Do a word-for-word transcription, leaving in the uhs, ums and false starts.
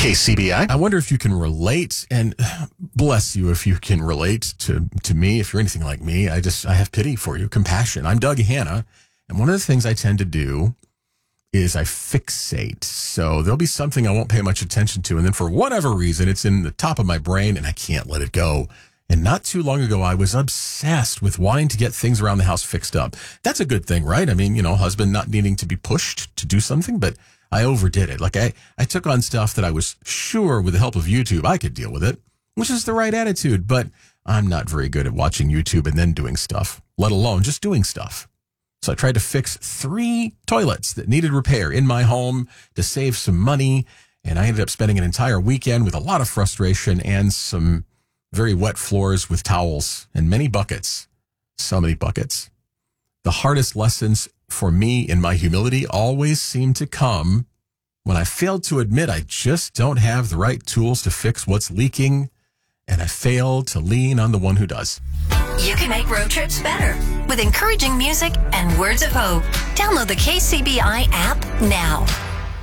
K C B I. I wonder if you can relate, and bless you if you can relate to, to me. If you're anything like me, I just, I have pity for you, compassion. I'm Doug Hanna, and one of the things I tend to do is I fixate. So there'll be something I won't pay much attention to, and then for whatever reason, it's in the top of my brain, and I can't let it go. And not too long ago, I was obsessed with wanting to get things around the house fixed up. That's a good thing, right? I mean, you know, husband not needing to be pushed to do something, but I overdid it. Like I, I took on stuff that I was sure with the help of YouTube, I could deal with it, which is the right attitude. But I'm not very good at watching YouTube and then doing stuff, let alone just doing stuff. So I tried to fix three toilets that needed repair in my home to save some money. And I ended up spending an entire weekend with a lot of frustration and some very wet floors with towels and many buckets. So many buckets. The hardest lessons for me in my humility always seem to come when I failed to admit I just don't have the right tools to fix what's leaking, and I fail to lean on the one who does. You can make road trips better with encouraging music and words of hope. Download the K C B I app now.